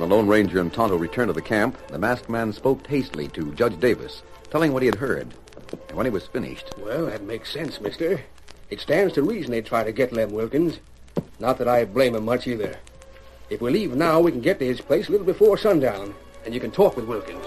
the Lone Ranger and Tonto returned to the camp, the masked man spoke hastily to Judge Davis, telling what he had heard. And when he was finished... Well, that makes sense, mister. It stands to reason they'd try to get Lem Wilkins. Not that I blame him much either. If we leave now, we can get to his place a little before sundown, and you can talk with Wilkins.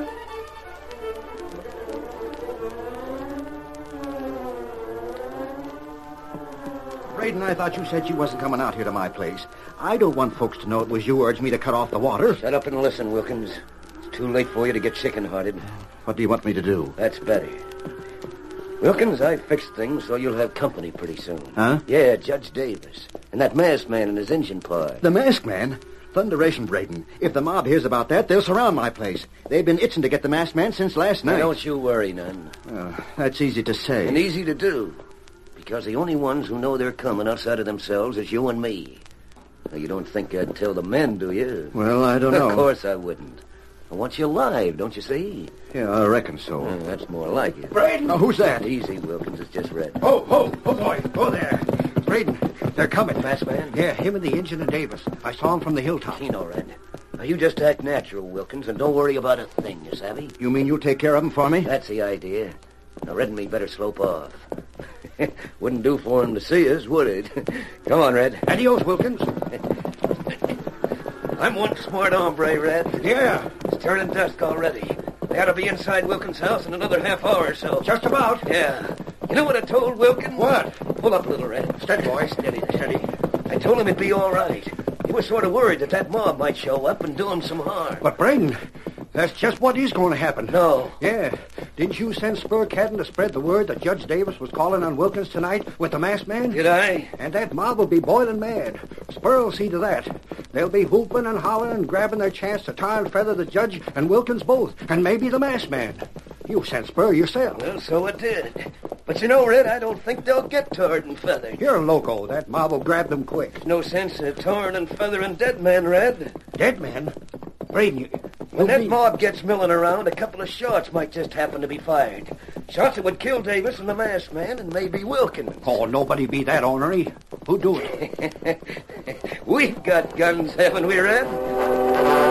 Braden, I thought you said you wasn't coming out here to my place. I don't want folks to know it was you urged me to cut off the water. Shut up and listen, Wilkins. It's too late for you to get chicken-hearted. What do you want me to do? That's better. Wilkins, I fixed things so you'll have company pretty soon. Huh? Yeah, Judge Davis. And that masked man and his engine part. The masked man? Thunderation, Braden. If the mob hears about that, they'll surround my place. They've been itching to get the masked man since last night. Now, don't you worry none. That's easy to say. And easy to do. Because the only ones who know they're coming outside of themselves is you and me. Now, you don't think I'd tell the men, do you? Well, I don't know. Of course I wouldn't. I want you alive, don't you see? Yeah, I reckon so. That's more like it. Braden! Oh, who's that? Easy, Wilkins. It's just Red. Oh, boy. Oh, there. Braden, they're coming. Masked man? Yeah, him and the engine and Davis. I saw him from the hilltop. Keno, Red. Now, you just act natural, Wilkins, and don't worry about a thing, you savvy? You mean you'll take care of them for me? That's the idea. Now, Red and me better slope off. Wouldn't do for him to see us, would it? Come on, Red. Adios, Wilkins. I'm one smart hombre, Red. Yeah. It's turning dusk already. They ought to be inside Wilkins' house in another half hour or so. Just about. Yeah. You know what I told Wilkins? What? Pull up a little, Red. Steady, boy. Steady. I told him it'd be all right. He was sort of worried that mob might show up and do him some harm. But, Braden, that's just what is going to happen. No. Yeah. Didn't you send Spur Cadden to spread the word that Judge Davis was calling on Wilkins tonight with the masked man? Did I? And that mob will be boiling mad. Spur will see to that. They'll be whooping and hollering and grabbing their chance to tar and feather the judge and Wilkins both, and maybe the masked man. You sent Spur yourself. Well, so it did. But you know, Red, I don't think they'll get tarred and feathered. You're loco. That mob will grab them quick. No sense of tarring and feathering dead men, Red. Dead men? Braden, when that mob gets milling around, a couple of shots might just happen to be fired. Shots that would kill Davis and the masked man and maybe Wilkins. Oh, nobody be that ornery. Who'd do it? We've got guns, haven't we, Red?